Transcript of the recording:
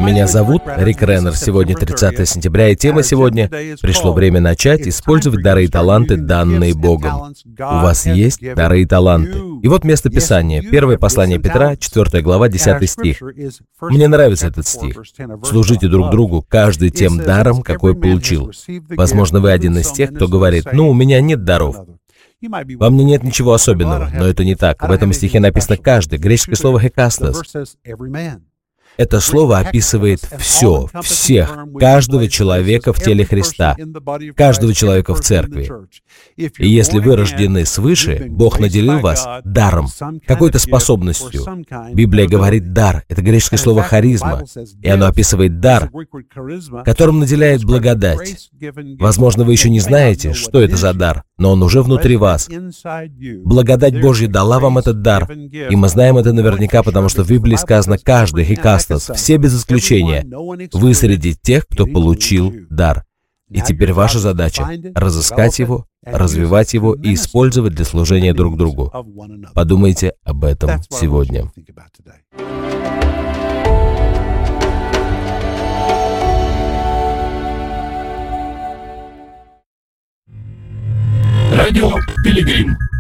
Меня зовут Рик Реннер. Сегодня 30 сентября, и тема сегодня «Пришло время начать использовать дары и таланты, данные Богом». У вас есть дары и таланты. И вот место Писания. Первое послание Петра, 4 глава, 10 стих. Мне нравится этот стих. «Служите друг другу, каждый тем даром, какой получил». Возможно, вы один из тех, кто говорит: у меня нет даров. Во мне нет ничего особенного, но это не так. В этом стихе написано «каждый». Греческое слово «хекастос». Это слово описывает все, всех, каждого человека в теле Христа, каждого человека в церкви. И если вы рождены свыше, Бог наделил вас даром, какой-то способностью. Библия говорит «дар». Это греческое слово «харизма», и оно описывает дар, которым наделяет благодать. Возможно, вы еще не знаете, что это за дар, но он уже внутри вас. Благодать Божья дала вам этот дар, и мы знаем это наверняка, потому что в Библии сказано «каждый», «хикастос», все без исключения. Вы среди тех, кто получил дар. И теперь ваша задача — разыскать его, развивать его и использовать для служения друг другу. Подумайте об этом сегодня. Радио Пилигрим.